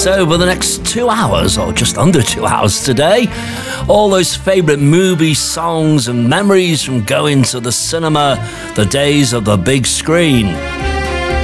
us over the next 2 hours, or just under 2 hours today. All those favourite movie songs and memories from going to the cinema, the days of the big screen.